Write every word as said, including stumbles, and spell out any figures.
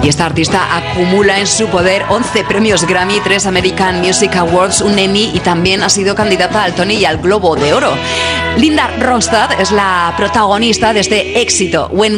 Y esta artista acumula en su poder once premios Grammy, tres American Music Awards, un Emmy y también ha sido candidata al Tony y al Globo de Oro. Linda Ronstadt es la protagonista de este éxito, When